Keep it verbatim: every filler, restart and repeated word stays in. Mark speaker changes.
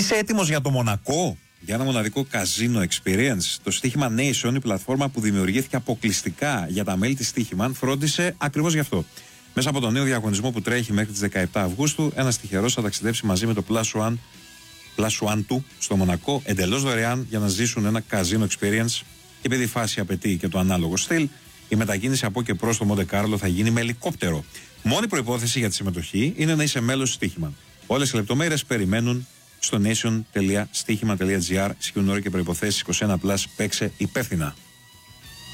Speaker 1: Είσαι έτοιμος για το Μονακό? Για ένα μοναδικό καζίνο experience. Το Στοίχημα Nation, η πλατφόρμα που δημιουργήθηκε αποκλειστικά για τα μέλη της Στοίχημαν, φρόντισε ακριβώς γι' αυτό. Μέσα από τον νέο διαγωνισμό που τρέχει μέχρι τις δεκαεπτά Αυγούστου, ένας τυχερός θα ταξιδέψει μαζί με το Plus One, Plus One του στο Μονακό, εντελώς δωρεάν, για να ζήσουν ένα καζίνο experience. Και επειδή η φάση απαιτεί και το ανάλογο στυλ, η μετακίνηση από και προς το Μοντε Κάρλο θα γίνει με ελικόπτερο. Μόνη προϋπόθεση για τη συμμετοχή είναι να είσαι μέλος Στοίχημαν. Όλες οι λεπτομέρειες περιμένουν στο nation τελεία στοίχημα τελεία gr. Ισχύουν όροι και προϋποθέσεις. είκοσι ένα συν, παίξε υπεύθυνα.